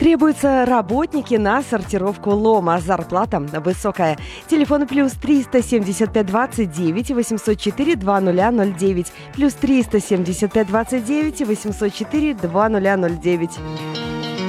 Требуются работники на сортировку лома. Зарплата высокая. Телефон плюс 375 29 804 2009. Плюс 375 29 804 2009.